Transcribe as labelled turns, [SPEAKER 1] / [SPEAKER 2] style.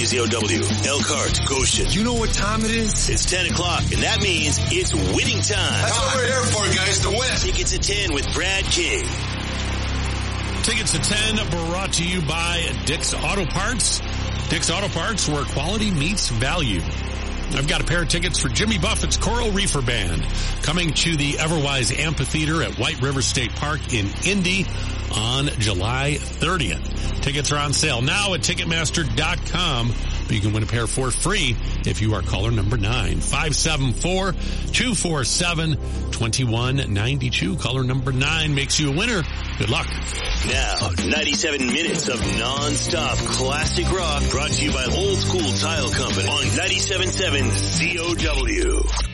[SPEAKER 1] WZOW, Elkhart, Goshen.
[SPEAKER 2] You know what time it is?
[SPEAKER 1] It's 10 o'clock, and that means it's winning time.
[SPEAKER 2] That's what we're here for, guys, to win.
[SPEAKER 1] Tickets at 10 with Brad King.
[SPEAKER 3] Tickets at 10 brought to you by Dick's Auto Parts. Dick's Auto Parts, where quality meets value. I've got a pair of tickets for Jimmy Buffett's Coral Reefer Band coming to the Everwise Amphitheater at White River State Park in Indy on July 30th. Tickets are on sale now at Ticketmaster.com, but you can win a pair for free if you are caller number 9. 574-247-2192. Caller number 9 makes you a winner. Good luck.
[SPEAKER 1] Now, 97 minutes of non-stop classic rock brought to you by Old School Tile Company on 97.7 COW.